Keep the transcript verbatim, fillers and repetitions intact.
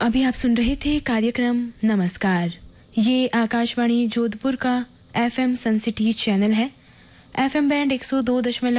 अभी आप सुन रहे थे कार्यक्रम नमस्कार। ये आकाशवाणी जोधपुर का एफएम सन सिटी चैनल है। एफएम बैंड एक सौ दो दशमलव